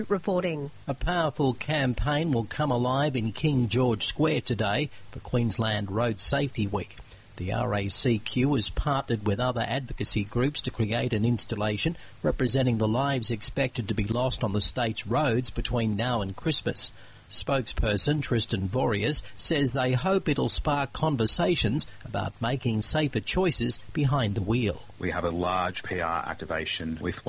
reporting. A powerful campaign will come alive in King George Square today for Queensland Road Safety Week. The RACQ has partnered with other advocacy groups to create an installation representing the lives expected to be lost on the state's roads between now and Christmas. Spokesperson Tristan Vorias says they hope it'll spark conversations about making safer choices behind the wheel. We have a large PR activation with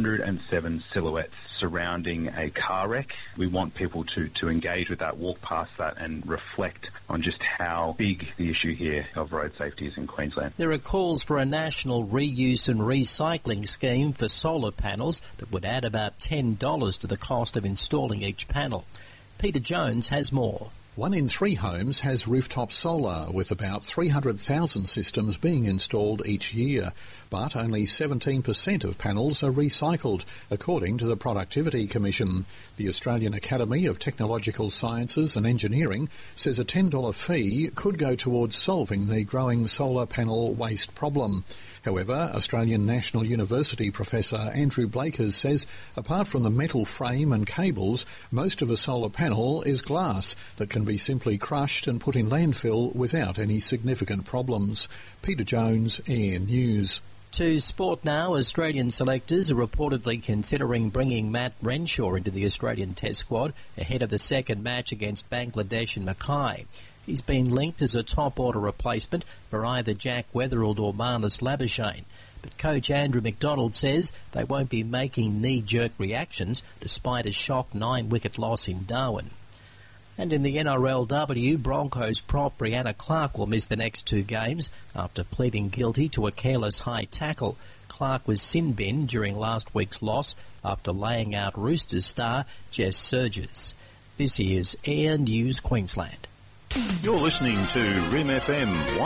107 silhouettes surrounding a car wreck. We want people to engage with that, walk past that and reflect on just how big the issue here of road safety is in Queensland. There are calls for a national reuse and recycling scheme for solar panels that would add about $10 to the cost of installing each panel. Peter Jones has more. 1 in 3 homes has rooftop solar, with about 300,000 systems being installed each year. But only 17% of panels are recycled, according to the Productivity Commission. The Australian Academy of Technological Sciences and Engineering says a $10 fee could go towards solving the growing solar panel waste problem. However, Australian National University Professor Andrew Blakers says apart from the metal frame and cables, most of a solar panel is glass that can be simply crushed and put in landfill without any significant problems. Peter Jones, AN News. To sport now, Australian selectors are reportedly considering bringing Matt Renshaw into the Australian Test squad ahead of the second match against Bangladesh in Mackay. He's been linked as a top-order replacement for either Jack Weatherald or Marnus Labuschagne. But coach Andrew McDonald says they won't be making knee-jerk reactions despite a shock 9-wicket loss in Darwin. And in the NRLW, Broncos prop Brianna Clark will miss the next 2 games after pleading guilty to a careless high tackle. Clark was sin-binned during last week's loss after laying out Roosters star Jess Surges. This is Air News Queensland. You're listening to RIM FM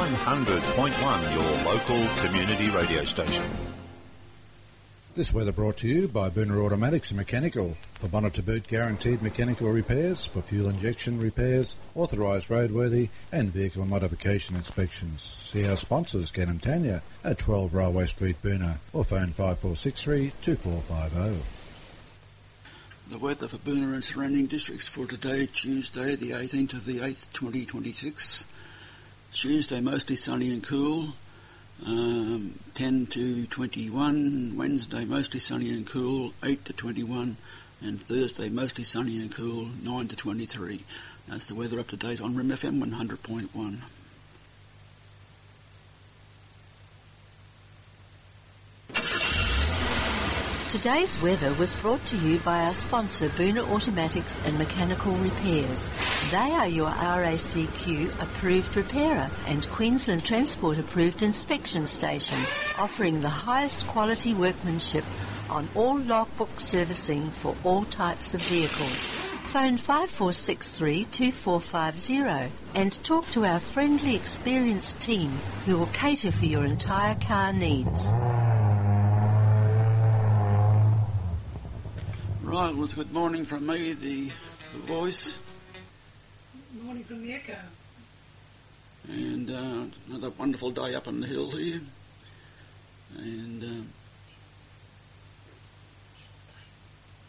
100.1, your local community radio station. This weather brought to you by Booner Automatics and Mechanical. For bonnet to boot guaranteed mechanical repairs, for fuel injection repairs, authorised roadworthy and vehicle modification inspections. See our sponsors, Ken and Tanya, at 12 Railway Street, Booner, or phone 5463 2450. The weather for Booner and surrounding districts for today, Tuesday, the 18th of the 8th, 2026. Tuesday, mostly sunny and cool, 10 to 21. Wednesday, mostly sunny and cool, 8 to 21. And Thursday, mostly sunny and cool, 9 to 23. That's the weather up to date on RIM FM 100.1. Today's weather was brought to you by our sponsor, Booner Automatics and Mechanical Repairs. They are your RACQ approved repairer and Queensland Transport approved inspection station, offering the highest quality workmanship on all logbook servicing for all types of vehicles. Phone 5463 2450 and talk to our friendly, experienced team who will cater for your entire car needs. Right, well, it's good morning from me, the voice. Good morning from the Echo. And another wonderful day up on the hill here. And